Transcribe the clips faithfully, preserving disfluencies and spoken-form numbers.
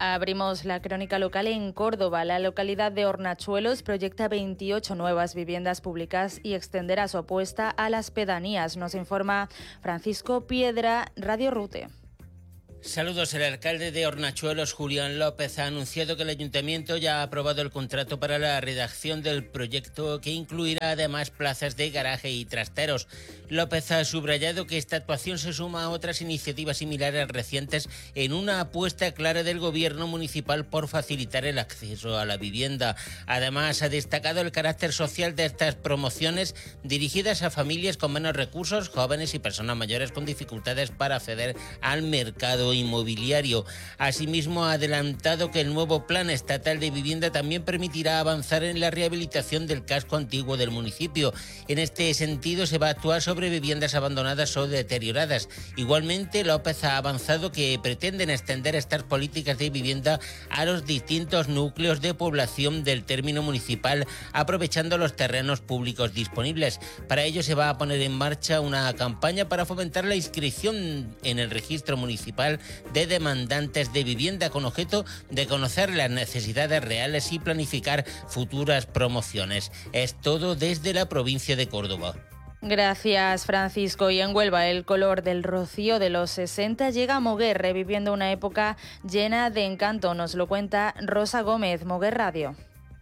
Abrimos la crónica local en Córdoba. La localidad de Hornachuelos proyecta veintiocho nuevas viviendas públicas y extenderá su apuesta a las pedanías. Nos informa Francisco Piedra, Radio Rute. Saludos. El alcalde de Hornachuelos, Julián López, ha anunciado que el ayuntamiento ya ha aprobado el contrato para la redacción del proyecto, que incluirá además plazas de garaje y trasteros. López ha subrayado que esta actuación se suma a otras iniciativas similares recientes en una apuesta clara del gobierno municipal por facilitar el acceso a la vivienda. Además, ha destacado el carácter social de estas promociones dirigidas a familias con menos recursos, jóvenes y personas mayores con dificultades para acceder al mercado inmobiliario. Asimismo, ha adelantado que el nuevo Plan Estatal de Vivienda también permitirá avanzar en la rehabilitación del casco antiguo del municipio. En este sentido, se va a actuar sobre viviendas abandonadas o deterioradas. Igualmente, López ha avanzado que pretenden extender estas políticas de vivienda a los distintos núcleos de población del término municipal, aprovechando los terrenos públicos disponibles. Para ello, se va a poner en marcha una campaña para fomentar la inscripción en el registro municipal de demandantes de vivienda, con objeto de conocer las necesidades reales y planificar futuras promociones. Es todo desde la provincia de Córdoba. Gracias, Francisco. Y en Huelva, el color del rocío de los sesenta llega a Moguer, reviviendo una época llena de encanto. Nos lo cuenta Rosa Gómez, Moguer Radio.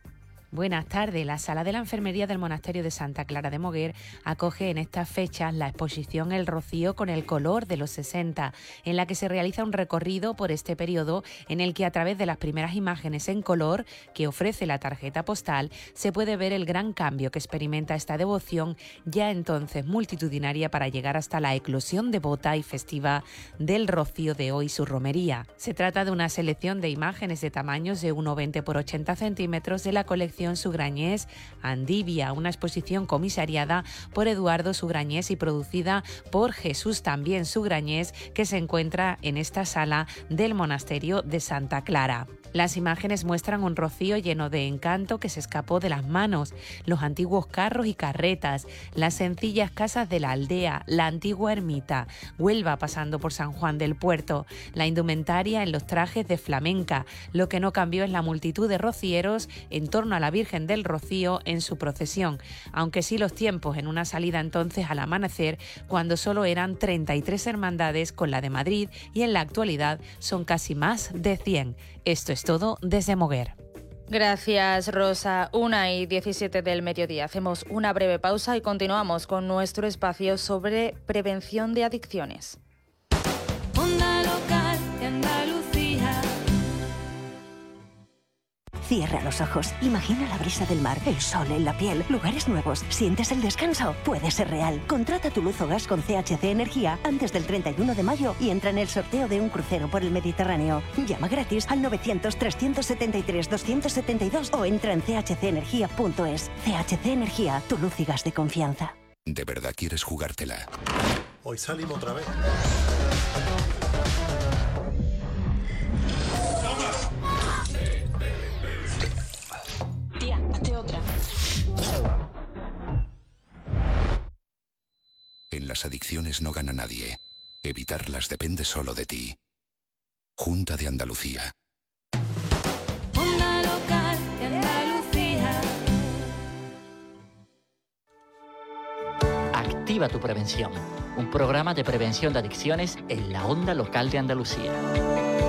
Buenas tardes. La Sala de la Enfermería del Monasterio de Santa Clara de Moguer acoge en estas fechas la exposición El Rocío con el color de los sesenta, en la que se realiza un recorrido por este periodo en el que, a través de las primeras imágenes en color que ofrece la tarjeta postal, se puede ver el gran cambio que experimenta esta devoción, ya entonces multitudinaria, para llegar hasta la eclosión devota y festiva del Rocío de hoy, su romería. Se trata de una selección de imágenes de tamaños de uno veinte por ochenta centímetros de la colección Sugrañés Andivia, una exposición comisariada por Eduardo Sugrañés y producida por Jesús también Sugrañés, que se encuentra en esta sala del monasterio de Santa Clara. Las imágenes muestran un rocío lleno de encanto que se escapó de las manos, los antiguos carros y carretas, las sencillas casas de la aldea, la antigua ermita, Huelva pasando por San Juan del Puerto, la indumentaria en los trajes de flamenca. Lo que no cambió es la multitud de rocieros en torno a la Virgen del Rocío en su procesión, aunque sí los tiempos en una salida entonces al amanecer, cuando solo eran treinta y tres hermandades con la de Madrid, y en la actualidad son casi más de cien. Esto es todo desde Moguer. Gracias, Rosa. Una y diecisiete del mediodía. Hacemos una breve pausa y continuamos con nuestro espacio sobre prevención de adicciones. Onda local de Andalucía. Cierra los ojos, imagina la brisa del mar, el sol en la piel, lugares nuevos. ¿Sientes el descanso? Puede ser real. Contrata tu luz o gas con C H C Energía antes del treinta y uno de mayo y entra en el sorteo de un crucero por el Mediterráneo. Llama gratis al novecientos, trescientos setenta y tres, doscientos setenta y dos o entra en c h c energía punto es. C H C Energía, tu luz y gas de confianza. ¿De verdad quieres jugártela? Hoy salimos otra vez. En las adicciones no gana nadie. Evitarlas depende solo de ti. Junta de Andalucía. Onda local de Andalucía. Activa tu prevención. Un programa de prevención de adicciones en la Onda Local de Andalucía.